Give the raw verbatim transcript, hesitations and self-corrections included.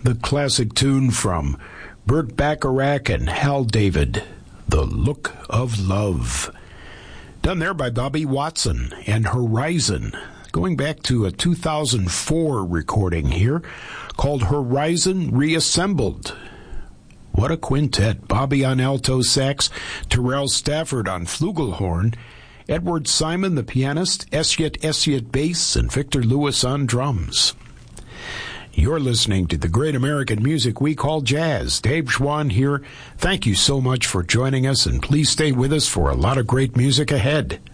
the classic tune from Burt Bacharach and Hal David, The Look of Love. Done there by Bobby Watson and Horizon, going back to a two thousand four recording here called Horizon Reassembled. What a quintet. Bobby on alto sax, Terrell Stafford on flugelhorn, Edward Simon the pianist, Essyet Essyet bass, and Victor Lewis on drums. You're listening to the great American music we call jazz. Dave Schwann here. Thank you so much for joining us, and please stay with us for a lot of great music ahead.